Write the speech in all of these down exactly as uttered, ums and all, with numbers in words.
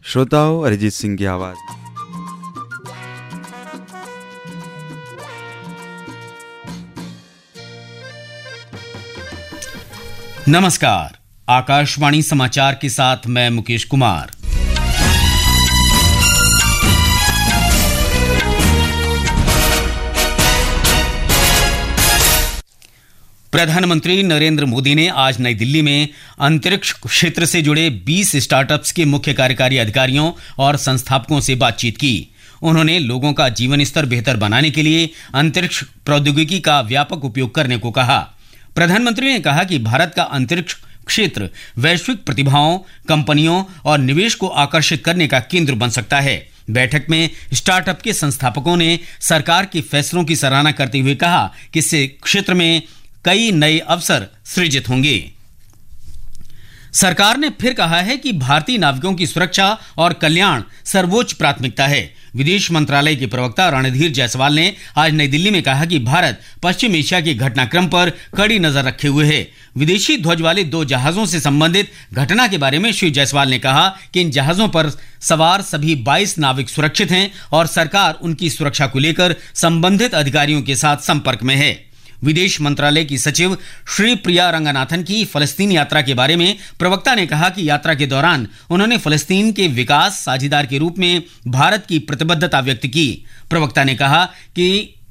श्रोताओं, अरिजीत सिंह की आवाज। नमस्कार, आकाशवाणी समाचार के साथ मैं मुकेश कुमार। प्रधानमंत्री नरेंद्र मोदी ने आज नई दिल्ली में अंतरिक्ष क्षेत्र से जुड़े बीस स्टार्टअप्स के मुख्य कार्यकारी अधिकारियों और संस्थापकों से बातचीत की। उन्होंने लोगों का जीवन स्तर बेहतर बनाने के लिए अंतरिक्ष प्रौद्योगिकी का व्यापक उपयोग करने को कहा। प्रधानमंत्री ने कहा कि भारत का अंतरिक्ष क्षेत्र वैश्विक प्रतिभाओं, कंपनियों और निवेश को आकर्षित करने का केंद्र बन सकता है। बैठक में स्टार्टअप के संस्थापकों ने सरकार के फैसलों की सराहना करते हुए कहा कि इससे क्षेत्र में कई नए अवसर सृजित होंगे। सरकार ने फिर कहा है कि भारतीय नाविकों की सुरक्षा और कल्याण सर्वोच्च प्राथमिकता है। विदेश मंत्रालय के प्रवक्ता रणधीर जायसवाल ने आज नई दिल्ली में कहा कि भारत पश्चिम एशिया के घटनाक्रम पर कड़ी नजर रखे हुए है। विदेशी ध्वज वाले दो जहाजों से संबंधित घटना के बारे में श्री जायसवाल ने कहा कि इन जहाजों पर सवार सभी बाईस नाविक सुरक्षित हैं और सरकार उनकी सुरक्षा को लेकर संबंधित अधिकारियों के साथ संपर्क में है। विदेश मंत्रालय की सचिव श्री प्रिया रंगनाथन की फलस्तीन यात्रा के बारे में प्रवक्ता ने कहा कि यात्रा के दौरान उन्होंने फलस्तीन के विकास साझेदार के रूप में भारत की प्रतिबद्धता व्यक्त की। प्रवक्ता ने कहा कि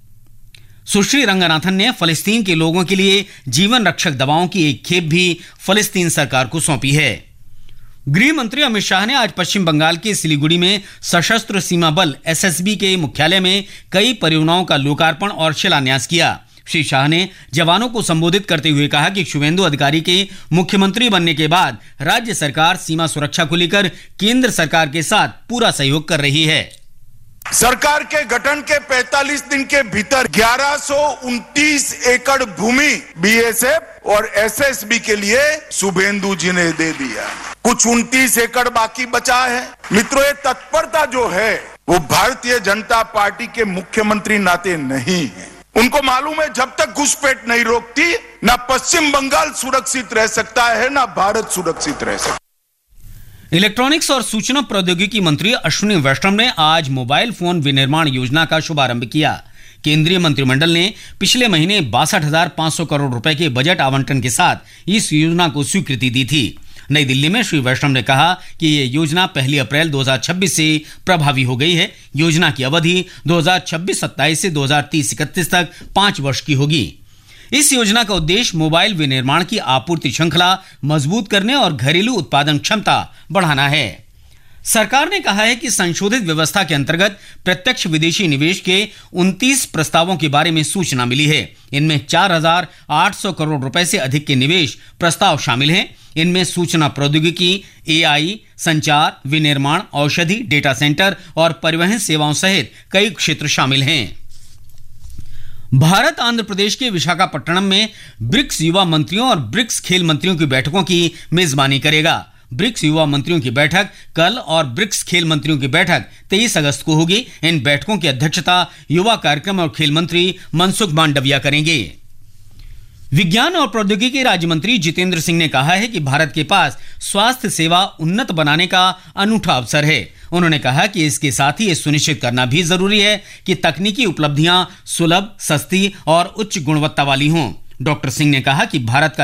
सुश्री रंगनाथन ने फलस्तीन के लोगों के लिए जीवन रक्षक दवाओं की एक खेप भी फलस्तीन सरकार को सौंपी है। गृह मंत्री अमित शाह ने आज पश्चिम बंगाल के सिलीगुड़ी में सशस्त्र सीमा बल एस एस बी के मुख्यालय में कई परियोजनाओं का लोकार्पण और शिलान्यास किया। श्री शाह ने जवानों को संबोधित करते हुए कहा कि शुभेंदु अधिकारी के मुख्यमंत्री बनने के बाद राज्य सरकार सीमा सुरक्षा को लेकर केंद्र सरकार के साथ पूरा सहयोग कर रही है। सरकार के गठन के पैंतालीस दिन के भीतर ग्यारह सौ उनतीस एकड़ भूमि बी एस एफ और एस एस बी के लिए शुभेंदु जी ने दे दिया। कुछ उनतीस एकड़ बाकी बचा है। मित्रों, ये तत्परता जो है वो भारतीय जनता पार्टी के मुख्यमंत्री नाते नहीं है। उनको मालूम है जब तक घुसपैठ नहीं रोकती ना पश्चिम बंगाल सुरक्षित रह सकता है ना भारत सुरक्षित रह सकता है। इलेक्ट्रॉनिक्स और सूचना प्रौद्योगिकी मंत्री अश्विनी वैष्णव ने आज मोबाइल फोन विनिर्माण योजना का शुभारंभ किया। केंद्रीय मंत्रिमंडल ने पिछले महीने बासठ हजार पांच सौ करोड़ रुपए के बजट आवंटन के साथ इस योजना को स्वीकृति दी थी। नई दिल्ली में श्री वैष्णव ने कहा कि यह योजना पहली अप्रैल दो हज़ार छब्बीस से प्रभावी हो गई है। योजना की अवधि दो हज़ार छब्बीस सत्ताईस से दो हज़ार तीस इकतीस तक पांच वर्ष की होगी। इस योजना का उद्देश्य मोबाइल विनिर्माण की आपूर्ति श्रृंखला मजबूत करने और घरेलू उत्पादन क्षमता बढ़ाना है। सरकार ने कहा है कि संशोधित व्यवस्था के अंतर्गत प्रत्यक्ष विदेशी निवेश के उनतीस प्रस्तावों के बारे में सूचना मिली है। इनमें चार हजार आठ सौ करोड़ रुपए से अधिक के निवेश प्रस्ताव शामिल हैं। इनमें सूचना प्रौद्योगिकी, ए आई, संचार, विनिर्माण, औषधि, डेटा सेंटर और परिवहन सेवाओं सहित कई क्षेत्र शामिल हैं। भारत आंध्र प्रदेश के विशाखापट्टनम में ब्रिक्स युवा मंत्रियों और ब्रिक्स खेल मंत्रियों की बैठकों की मेजबानी करेगा। ब्रिक्स युवा मंत्रियों की बैठक कल और ब्रिक्स खेल मंत्रियों की बैठक तेईस अगस्त को होगी। इन बैठकों की अध्यक्षता युवा कार्यक्रम और खेल मंत्री मनसुख मांडविया करेंगे। विज्ञान और प्रौद्योगिकी राज्य मंत्री जितेंद्र सिंह ने कहा है कि भारत के पास स्वास्थ्य सेवा उन्नत बनाने का अनूठा अवसर है। उन्होंने कहा कि इसके साथ ही यह सुनिश्चित करना भी जरूरी है कि तकनीकी उपलब्धियां सुलभ, सस्ती और उच्च गुणवत्ता वाली हों। डॉक्टर सिंह ने कहा कि भारत का